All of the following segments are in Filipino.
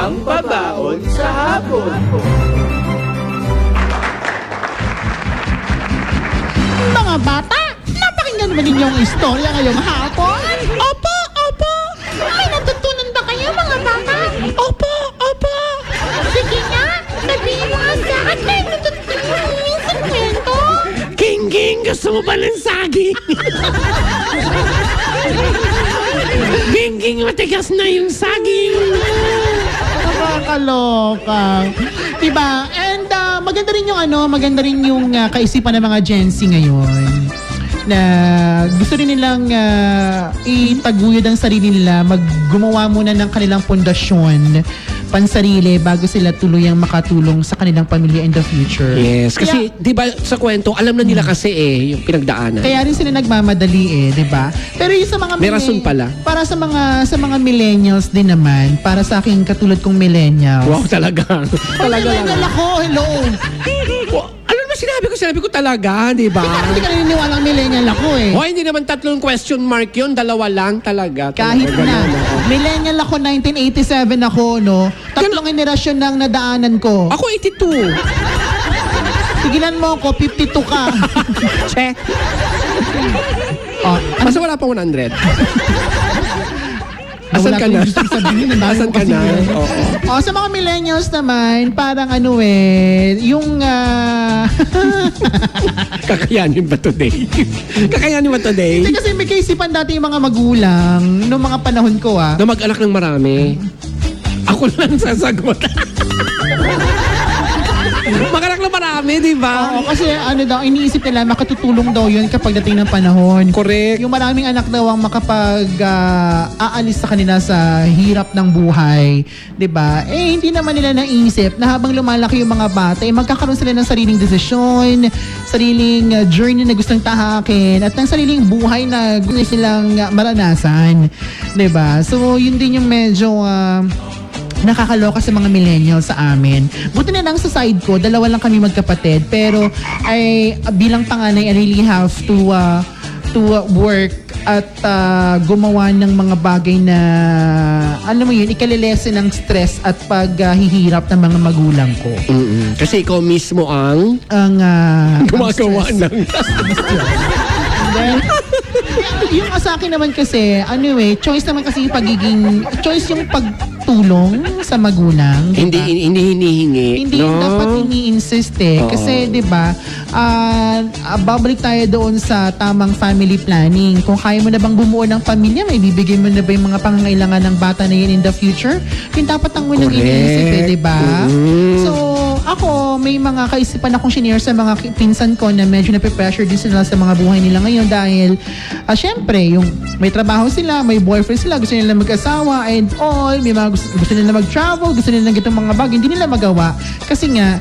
Pampabaon sa hapon. Mga bata, napakinggan ba ninyong istorya ngayong hapon? Opo, opo. May natutunan ba kayo mga bata? Opo, opo. Sige nga, sabihin mo nga sa akin. May natutunan mo sa kwento? King, gusto mo ba ng saging? King, matigas na yung saging. Nakakaloka. Diba? And maganda rin yung kaisipan ng mga Gen Z ngayon na gusto rin nilang itaguyod ang sarili nila, gumawa muna ng kanilang pundasyon pansarili bago sila tuluyang makatulong sa kanilang pamilya in the future. Yes, kasi di ba sa kwento, alam na nila kasi yung pinagdaanan. Kaya rin sila nagmamadali di ba? Pero yung sa mga May rason pala. Para sa mga millennials din naman, para sa aking katulad kong millennials. Wow, talaga. Talaga lang. Millennial ako, hello. Ano naman sinabi ko talaga, di ba? Hindi ka naniniwala ang millennial ako O, hindi naman 3 question mark yun, 2 lang talaga. Kahit na. Millennial ako, 1987 ako, no? 3 henerasyon nang nadaanan ko. Ako 82. Tigilan mo ako, 52 ka. Check. Oh, Basta wala pa 100. Asan ka na? Asan ka na? Oo. Sa mga millennials naman, parang yung Kakayanin ba today? Kakayanin ba today? Hindi kasi may kaisipan dati yung mga magulang noong mga panahon ko Na mag-anak ng marami. Ako lang sasagot. Mag-anak ng marami, di ba? Oo, kasi iniisip nila makatutulong daw yun kapag dating ng panahon. Correct. Yung maraming anak daw ang aalis sa kanila sa hirap ng buhay, 'di ba? Hindi naman nila naisip na habang lumalaki yung mga bata, magkakaroon sila ng sariling desisyon, sariling journey na gustong tahakin at ng sariling buhay na gusto silang maranasan, 'di ba? So, yun din yung medyo nakakaloka sa mga millennials sa amin. Buti na lang sa side ko, 2 lang kami magkapatid, pero bilang panganay, I really have to work at gumawa ng mga bagay na ikalilesen ng stress at paghihirap ng mga magulang ko. Kasi ikaw mismo ang gumagawa stress. ng Then, yung sa akin naman kasi, choice naman kasi choice yung pagtulong sa magulang. hindi hinihingi. Hindi no? dapat ini-insist Kasi, di ba, babalik tayo doon sa tamang family planning. Kung kaya mo na bang bumuo ng pamilya, may bibigay mo na ba yung mga pangangailangan ng bata na yun in the future? Yung dapat ang unang iniisip di ba? So, ako, may mga kaisipan akong senior sa mga pinsan ko na medyo nape-pressure din sila sa mga buhay nila ngayon dahil, syempre, yung may trabaho sila, may boyfriend sila, gusto nila mag-asawa and all, may mga gusto nila mag-travel, gusto nila ng itong mga bagay, hindi nila magawa. Kasi nga,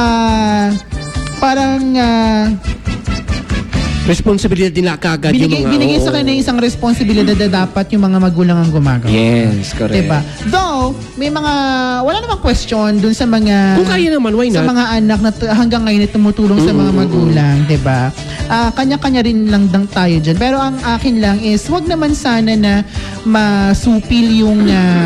responsibilidad nila kagad yung mga... Binigay sa kanya isang responsibilidad na dapat yung mga magulang ang gumagawa. Yes, correct. Diba? Though, wala namang question dun sa mga... Kung kaya naman, why not? Sa mga anak na hanggang ngayon tumutulong sa mga magulang, diba? Kanya-kanya rin lang tayo dyan. Pero ang akin lang is, wag naman sana na masupil yung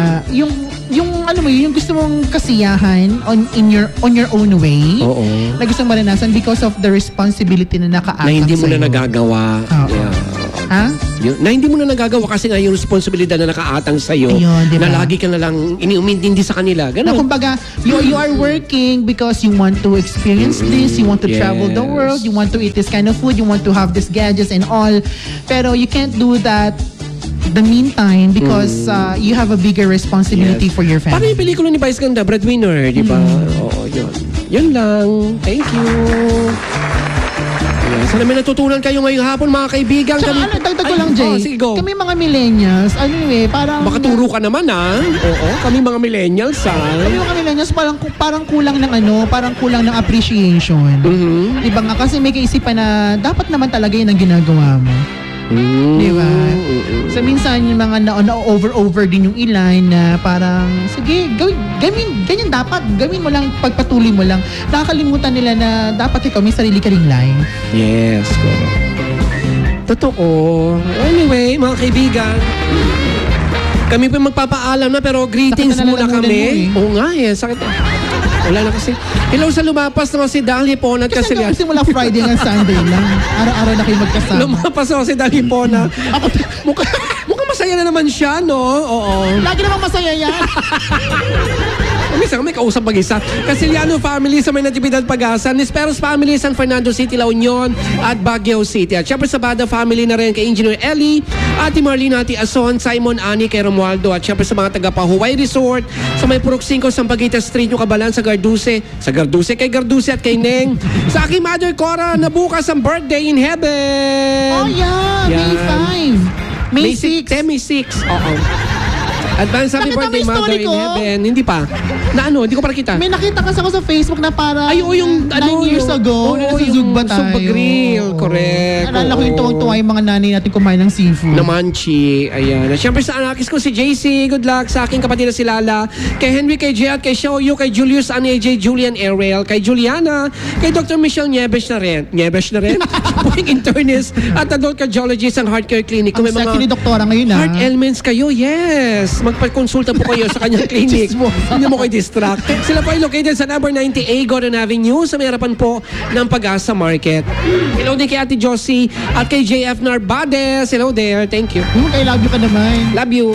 yung gusto mong kasiyahan on your own way. Oo. Na gusto mong maranasan because of the responsibility na nakaatang Na hindi mo sa'yo. na nagagawa. Oo. Yeah. Ha? Na hindi mo na nagagawa kasi nga yung responsibilidad na nakaatang sa'yo. Ayun, diba? Na lagi ka na lang iniumintindi sa kanila. Na Ganun. kumbaga, you are working because you want to experience this, you want to travel the Yes. world, you want to eat this kind of food, you want to have these gadgets and all. Pero you can't do that the meantime because you have a bigger responsibility Yes. for your Parang family. yung pelikula ni Vice Ganda, Breadwinner, di ba? Oo, yun. Yun lang. Thank you. Ayan. Sana may natutunan kayo ngayong hapon, mga kaibigan. Tsaka dagdag ko lang, Jay. Sige, go. Kami mga millennials, parang... Baka turo ka naman, Oo, kami mga millennials, Kami mga millennials, parang kulang ng parang kulang ng appreciation. Diba nga, kasi may kaisipan na dapat naman talaga yun ang ginagawa mo. Diba? So minsan yung mga na-over din yung ilan na parang, sige, ganyan dapat. Gawin mo lang, pagpatuloy mo lang. Nakakalimutan nila na dapat ikaw may sarili ka ring line. Yes, correct. Totoo. Anyway, mga kaibigan, Kami pa magpapaalam na pero greetings Sakit na muna lalamunan kami. mo Oo nga eh, sakit. Wala na kasi. Hello sa lumapas na si Dal Hipona at Kasi Casiliano. simula Friday hanggang Sunday lang. Araw-araw na kayo magkasama. Lumapas na si Dal Hipona. Mukhang masaya na naman siya, no? Oo. Lagi namang masaya yan. Minsan may kausap mag-isa. Casiliano family sa may Natividad Pag-asa, Nisperos family San Fernando City, La Union at Baguio City. At syempre sa Bada family na rin kay Engineer Ellie, Ate Marlene, Ate Ason, Simon, Ani, kay Romualdo. At syempre sa mga taga Pahuway Resort, sa may Purok 5, Sampaguita Street, yung Kabalan, sa Garduce, kay Garduce at kay Neng. Sa aking mother Cora, na bukas ang birthday in heaven. Oh yeah, Yan. May 6. May 6. Oo. Advance happy Nakita mo birthday, yung Mother story in ko? Heaven. Hindi pa. Na ano? Hindi ko pa nakita. May nakita kasi ako sa Facebook na para Ay, oo, yung 9 years ago. Oo, nasa yung Zugba tayo. Zugba Grill. Oo. Correct. Alala ko yung Oo. tuwang-tuwa yung mga nanay natin kumain ng seafood. Na Manchi. Ayan. At syempre sa anakis ko si JC. Good luck sa aking kapatid na si Lala. Kay Henry, kay Jay, at kay Xiaoyu, kay Julius, Anne, AJ, Julian, Ariel, kay Juliana, kay Dr. Michelle Nieves na rin. Nieves na rin? Siya po yung internist at adult cardiologist ang Heart Care Clinic. Kung Ang may sexy ni mga doktora ngayon heart ailments kayo, yes. Magpa-consulta po kayo sa kanyang clinic. Hindi mo kayo distract. Sila po ay located sa number 98 Gordon Avenue sa may harapan po ng Pag-asa Market. Hello din kay Ate Josie at kay JF Narbades. Hello there. Thank you. I love you ka naman. Love you.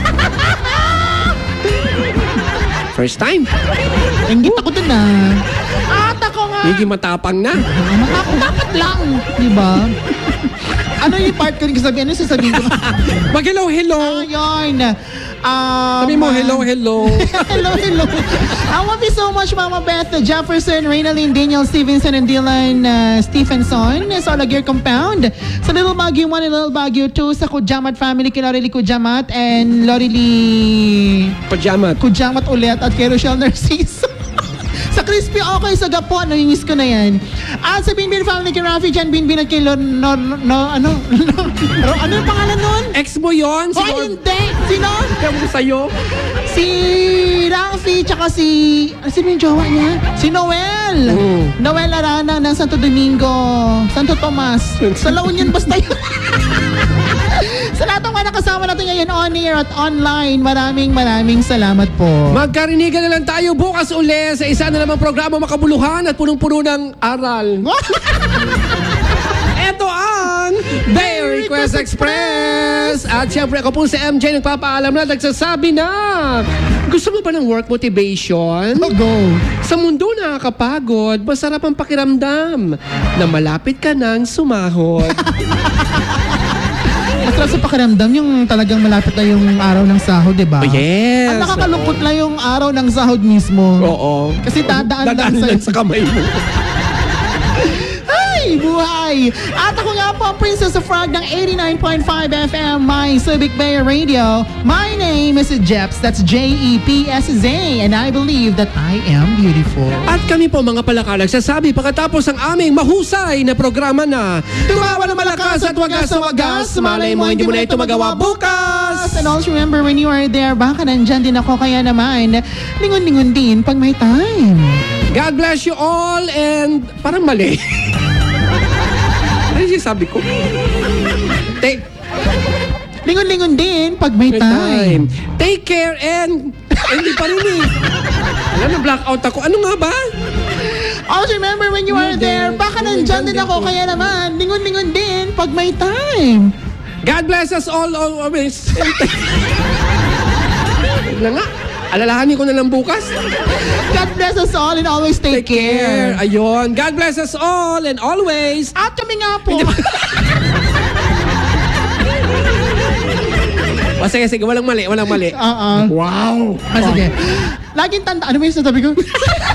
First time. Ingit ako dun At ako nga. Hindi matapang na. Dapat lang. Diba? Ano yung part ko rin sabihin? Ano sasabihin ko? Mag-hello, hello. Ayun. Sabi mo, hello, hello. hello. I love you so much, Mama Beth, Jefferson, Reynalyn, Daniel, Stevenson, and Dylan Stephenson. Sa Olaguer Compound. Sa Little Baguio 1 and Little Baguio 2. Sa Kujamat family, kay Lorely Kujamat and Lorely Pajamat. Kujamat ulit at kay Rochelle Narciso. Sa Crispy Okay, sa Gapo, namimiss ko na yan. At sa Binbin family, kay Rafi, Jan Binbin at kay ano yung pangalan nun? Ex mo yun? Oh, hindi! Sino? Kaya mo sa'yo? Si Rafi, tsaka sino yung jowa niya? Si Noel! Noel Arana ng Santo Domingo, Santo Tomas. Sa La Union, basta yun. Sa lahat ng mga nakasama natin ngayon on air at online, maraming salamat po. Magkarinigan na lang tayo bukas uli sa isa na namang programa makabuluhan at punong-puno ng aral. Ito ang Bay Request Express! At syempre ako po si MJ nagpapaalam na nagsasabi na gusto mo ba ng work motivation? Go! Sa mundo nakakapagod, masarap ang pakiramdam na malapit ka nang sumahod. Masarap sa pakiramdam yung talagang malapit na yung araw ng sahod, di ba? Oh, yes! Ang nakakalungkot lang yung araw ng sahod mismo. Oo. Kasi dadaan lang sa kamay mo. Ay, buhay! At ako nga po ang Princess of Frog ng 89.5 FM, my Subic Bay Radio. My name is Jeps, that's J-E-P-S-Z, and I believe that I am beautiful. At kami po mga palakal nagsasabi pagkatapos ang aming mahusay na programa na tumawa na malakas at wagas sa wagas, malay mo hindi mo na ito magawa bukas! And also remember when you are there, baka nandyan din ako, kaya naman, lingon-lingon din pag may time. God bless you all and parang mali. Ano yung sabi ko? Lingon-lingon din pag may time. Take care and hindi pa rin eh. Alam na blackout ako. Ano nga ba? Also remember when you are there, baka nandyan din ako, kaya naman, lingon-lingon din pag may time. God bless us all always. Na nga. Alalahanin ko na lang bukas. God bless us all and always take care. Ayun. God bless us all and always. At kami nga po. O sige, walang mali. Wow. Sige. Laging tanda. Ano ba yung sasabi ko?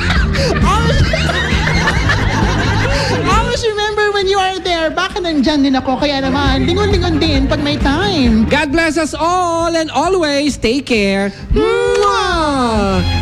Always remember when you are there, baka nandyan din ako, kaya naman, lingon-lingon din pag may time. God bless us all and always take care. Mwah!